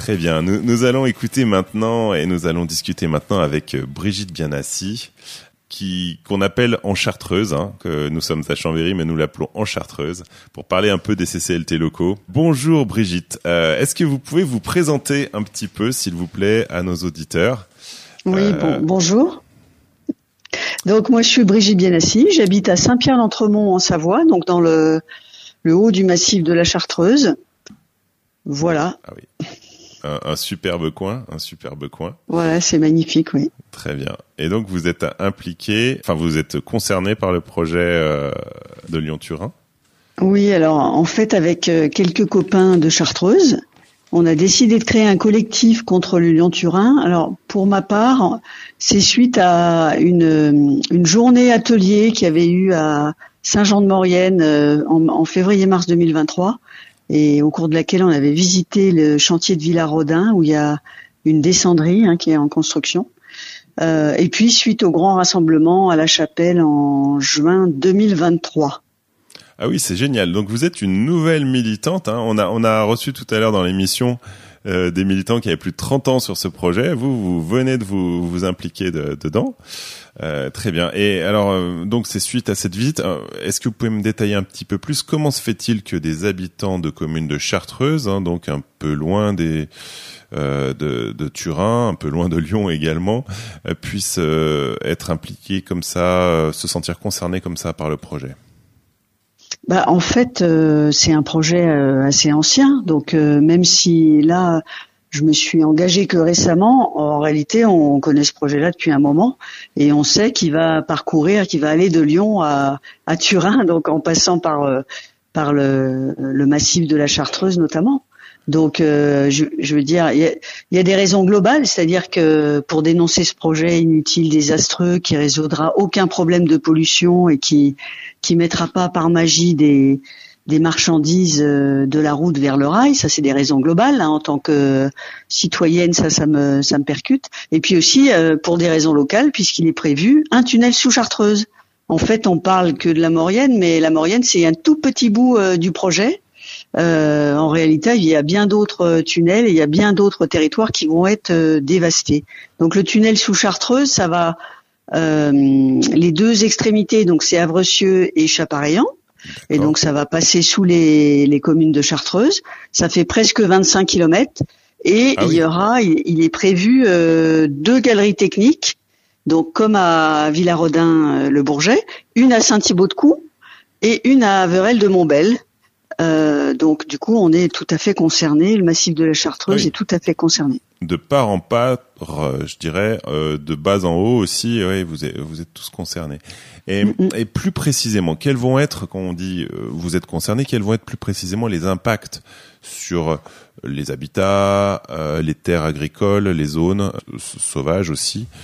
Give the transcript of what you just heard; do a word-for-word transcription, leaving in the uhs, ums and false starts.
Très bien. Nous, nous allons écouter maintenant et nous allons discuter maintenant avec Brigitte Bianassi, qui qu'on appelle en Chartreuse, hein, que nous sommes à Chambéry, mais nous l'appelons en Chartreuse, pour parler un peu des C C L T locaux. Bonjour Brigitte. Euh, est-ce que vous pouvez vous présenter un petit peu, s'il vous plaît, à nos auditeurs? Oui, euh... bon, bonjour. Donc moi je suis Brigitte Bianassi, j'habite à Saint-Pierre-l'Entremont en Savoie, donc dans le, le haut du massif de la Chartreuse. Voilà. Ah oui. Un, un superbe coin, un superbe coin. Voilà, c'est magnifique, oui. Très bien. Et donc vous êtes impliqué, enfin vous êtes concerné par le projet euh, de Lyon-Turin? Oui, alors en fait avec euh, quelques copains de Chartreuse, on a décidé de créer un collectif contre le Lyon-Turin. Alors pour ma part, c'est suite à une, une journée atelier qu'il y avait eu à Saint-Jean-de-Maurienne euh, en, en février-mars deux mille vingt-trois. Et au cours de laquelle on avait visité le chantier de Villarodin où il y a une descendrie hein, qui est en construction. Euh, et puis suite au grand rassemblement à la Chapelle en juin deux mille vingt-trois. Ah oui, c'est génial. Donc vous êtes une nouvelle militante. Hein. On a on a reçu tout à l'heure dans l'émission euh, des militants qui avaient plus de trente ans sur ce projet. Vous vous venez de vous vous impliquer de, dedans. Euh, très bien. Et alors, euh, donc c'est suite à cette visite. Euh, est-ce que vous pouvez me détailler un petit peu plus comment se fait-il que des habitants de communes de Chartreuse, hein, donc un peu loin des euh, de, de Turin, un peu loin de Lyon également, euh, puissent euh, être impliqués comme ça, euh, se sentir concernés comme ça par le projet? Bah en fait, euh, c'est un projet euh, assez ancien. Donc euh, même si là je me suis engagée que récemment, en réalité, on connaît ce projet-là depuis un moment et on sait qu'il va parcourir, qu'il va aller de Lyon à, à Turin, donc en passant par par le, le massif de la Chartreuse notamment. Donc, euh, je, je veux dire, il y a, il y a des raisons globales, c'est-à-dire que pour dénoncer ce projet inutile, désastreux, qui résoudra aucun problème de pollution et qui qui mettra pas par magie des des marchandises de la route vers le rail, ça c'est des raisons globales hein, en tant que citoyenne, ça ça me ça me percute. Et puis aussi euh, pour des raisons locales puisqu'il est prévu un tunnel sous Chartreuse. En fait, on parle que de la Maurienne, mais la Maurienne c'est un tout petit bout euh, du projet. Euh, en réalité, il y a bien d'autres tunnels et il y a bien d'autres territoires qui vont être euh, dévastés. Donc le tunnel sous Chartreuse, ça va euh, les deux extrémités, donc c'est Avrecieux et Chapareillan. Et donc ça va passer sous les, les communes de Chartreuse. Ça fait presque vingt-cinq kilomètres. Et ah il oui. y aura, il, il est prévu euh, deux galeries techniques. Donc comme à Villarodin-le Bourget, une à Saint-Thibaud-de-Coux et une à Averel-de-Montbel. Euh, donc du coup, on est tout à fait concerné. Le massif de la Chartreuse oui. est tout à fait concerné. De part en part, je dirais, euh, de bas en haut aussi, oui, vous êtes, vous êtes tous concernés. Et, mm-hmm. et plus précisément, quels vont être, quand on dit euh, vous êtes concernés, quels vont être plus précisément les impacts sur les habitats, euh, les terres agricoles, les zones euh, sauvages aussi,